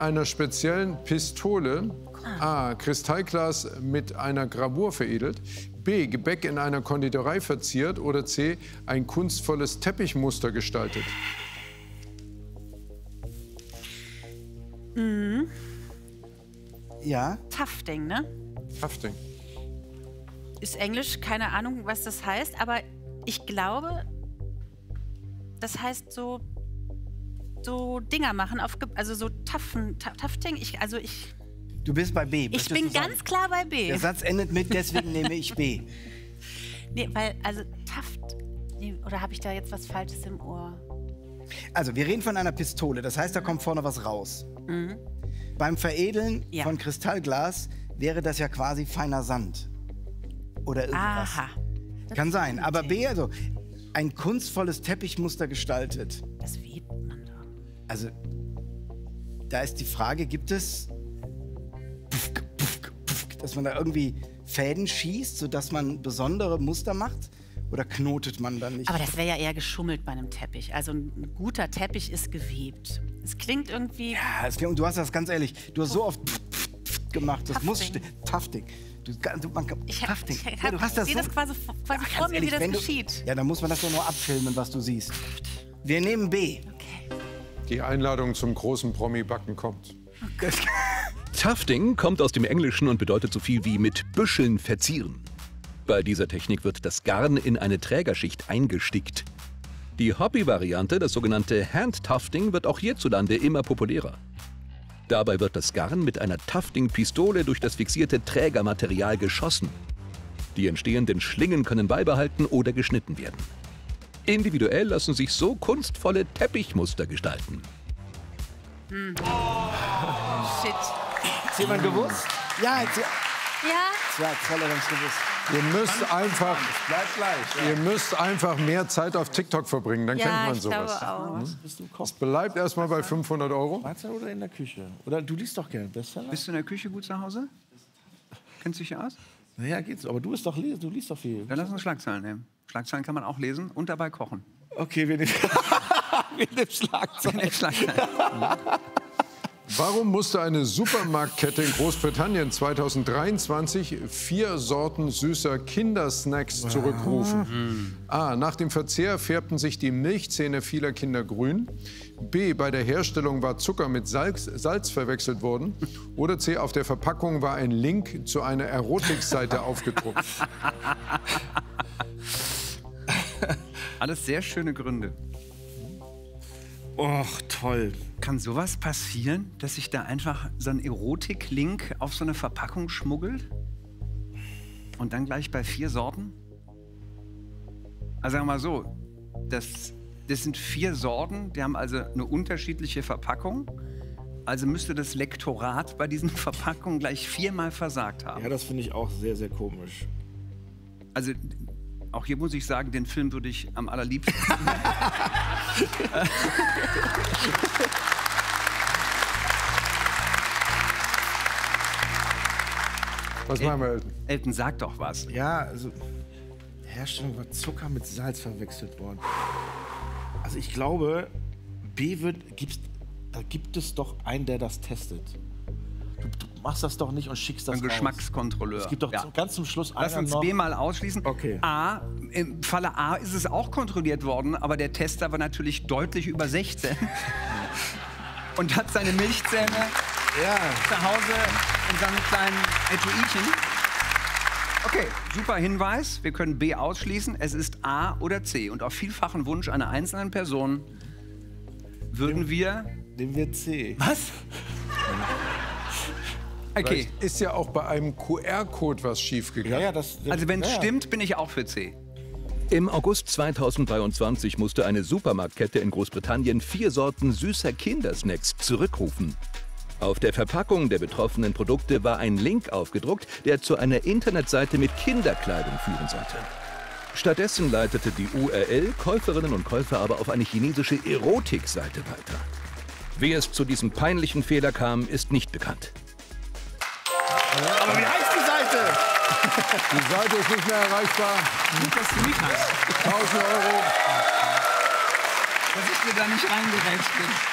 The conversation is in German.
einer speziellen Pistole A. Kristallglas mit einer Gravur veredelt, B. Gebäck in einer Konditorei verziert oder C. ein kunstvolles Teppichmuster gestaltet? Ja. Tufting, ne? Tufting. Ist Englisch, keine Ahnung, was das heißt, aber ich glaube, das heißt so Dinger machen, also so Tufting. Du bist bei B. Ich bin ganz klar bei B. Der Satz endet mit, deswegen nehme ich B. Nee, weil, also oder habe ich da jetzt was Falsches im Ohr? Also, wir reden von einer Pistole, das heißt, da kommt vorne was raus. Beim Veredeln von Kristallglas wäre das ja quasi feiner Sand. Oder irgendwas. Aha. Kann sein, aber B, also ein kunstvolles Teppichmuster gestaltet. Das webt man doch. Also, da ist die Frage, gibt es, dass man da irgendwie Fäden schießt, sodass man besondere Muster macht? Oder knotet man dann nicht? Aber das wäre ja eher geschummelt bei einem Teppich. Also ein guter Teppich ist gewebt. Es klingt irgendwie... Ja, es klingt, und du hast das ganz ehrlich, du hast so oft gemacht, das muss Tufting. Tufting. Ja, du hast das sehe das quasi vor mir, wie das geschieht. Ja, dann muss man das doch nur abfilmen, was du siehst. Wir nehmen B. Okay. Die Einladung zum großen Promi-Backen kommt. Tufting kommt aus dem Englischen und bedeutet so viel wie mit Büscheln verzieren. Bei dieser Technik wird das Garn in eine Trägerschicht eingestickt. Die Hobby-Variante, das sogenannte Hand-Tufting, wird auch hierzulande immer populärer. Dabei wird das Garn mit einer Tufting-Pistole durch das fixierte Trägermaterial geschossen. Die entstehenden Schlingen können beibehalten oder geschnitten werden. Individuell lassen sich so kunstvolle Teppichmuster gestalten. Shit. Ist jemand gewusst? Ja, jetzt, Ja? ja, voll ganz gewusst. Ihr müsst einfach, Bleibt gleich. ihr müsst einfach mehr Zeit auf TikTok verbringen, dann kennt man ich sowas. glaube auch. Bist du im Kopf? Bleibt erstmal bei 500 €. Freizeit oder in der Küche? Oder du liest doch gerne Bestseller? Bist du in der Küche gut zu Hause? Kennst du dich aus? Ja, geht's. Aber du liest doch viel. Dann lass uns Schlagzeilen nehmen. Schlagzeilen kann man auch lesen und dabei kochen. Okay, wir nehmen, wir nehmen Schlagzeilen. Warum musste eine Supermarktkette in Großbritannien 2023 4 Sorten süßer Kindersnacks zurückrufen? A. Nach dem Verzehr färbten sich die Milchzähne vieler Kinder grün. B. Bei der Herstellung war Zucker mit Salz verwechselt worden. Oder C. Auf der Verpackung war ein Link zu einer Erotikseite aufgedruckt. Alles sehr schöne Gründe. Och, toll. Kann sowas passieren, dass sich da einfach so ein Erotik-Link auf so eine Verpackung schmuggelt? Und dann gleich bei 4 Sorten? Also sagen wir mal so, das sind 4 Sorten, die haben also eine unterschiedliche Verpackung. Also müsste das Lektorat bei diesen Verpackungen gleich 4-mal versagt haben. Ja, das finde ich auch sehr, sehr komisch. Also auch hier muss ich sagen, den Film würde ich am allerliebsten... Was machen wir, Elton? Elton, sag doch was. Ja, also Herstellung war Zucker mit Salz verwechselt worden. Also ich glaube, da gibt es doch einen, der das testet. Du machst das doch nicht und schickst das Ein Geschmackskontrolleur. Es gibt doch ganz zum Schluss Lass einen uns noch. B mal ausschließen. Okay. A, im Falle A ist es auch kontrolliert worden, aber der Tester war natürlich deutlich über 16 und hat seine Milchzähne zu Hause in seinem kleinen Etuichen. Okay, super Hinweis. Wir können B ausschließen. Es ist A oder C. Und auf vielfachen Wunsch einer einzelnen Person würden wir... Nehmen wir C. Was? Okay. Vielleicht ist ja auch bei einem QR-Code was schiefgegangen. Also wenn es stimmt, bin ich auch für C. Im August 2023 musste eine Supermarktkette in Großbritannien 4 Sorten süßer Kindersnacks zurückrufen. Auf der Verpackung der betroffenen Produkte war ein Link aufgedruckt, der zu einer Internetseite mit Kinderkleidung führen sollte. Stattdessen leitete die URL Käuferinnen und Käufer aber auf eine chinesische Erotikseite weiter. Wie es zu diesem peinlichen Fehler kam, ist nicht bekannt. Aber wie heißt die Seite? Die Seite ist nicht mehr erreichbar. Gut, dass du mich hast. 1000 €. Dass ich mir da nicht reingerätscht bin.